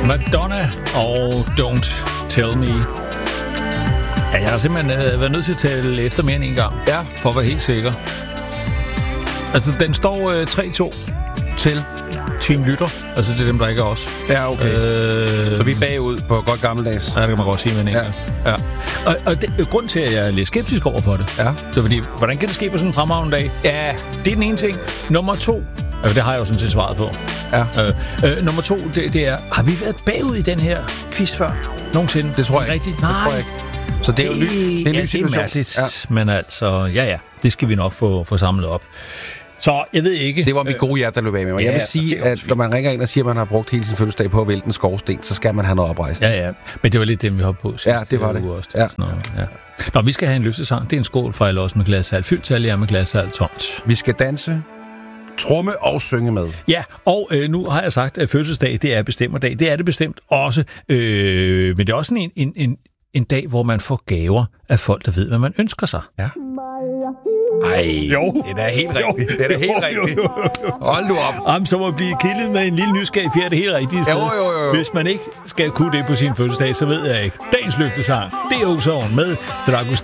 Madonna og Don't Tell Me. Ja, jeg har simpelthen været nødt til at tale efter mere end en gang. Ja. For at være helt sikker. Altså, den står 3-2 til Team Lytter. Altså, det er dem, der ikke er os. Ja, okay. Så vi er bagud på godt gammeldags. Ja, det kan man godt sige med en enkelt. Ja. Og grund til, at jeg er lidt skeptisk over for det, det er fordi, hvordan kan det ske på sådan en fremragende dag? Ja. Det er den ene ting. Nummer 2, altså det har jeg jo sådan set svaret på. Ja. Nummer 2, det er, har vi været bagud i den her quiz før? Nogensinde? Det tror jeg rigtigt. Nej. Det tror jeg ikke. Så det er jo det er en mærkeligt. Ja. Men altså, ja, det skal vi nok få samlet op. Så jeg ved ikke. Det var mit gode hjerte, der løb af med mig. Jeg vil sige, at når man ringer ind og siger, at man har brugt hele sin fødselsdag på at vælte en skorsten, så skal man have noget oprejsning. Ja. Men det var lidt dem, vi hoppede på sidst. Ja, det var det. Også, ja. Nå, vi skal have en løftesang. Det er en skål fra også med glashal. Fyldt til alle med glashal tomt. Vi skal danse, tromme og synge med. Ja, og nu har jeg sagt, at fødselsdag, det er bestemmerdag. Det er det bestemt også. Men det er også en dag, hvor man får gaver af folk, der ved, hvad man ønsker sig. Ja. Ej, jo. Det er da helt rigtigt. Det er da helt rigtigt. Hold nu op. Jamen, så må blive kildet med en lille nysgerrig fjerde, det helt rigtige sted. Jo. Hvis man ikke skal kunne det på sin fødselsdag, så ved jeg ikke. Dagens løftesang, det er Ozone med Dragos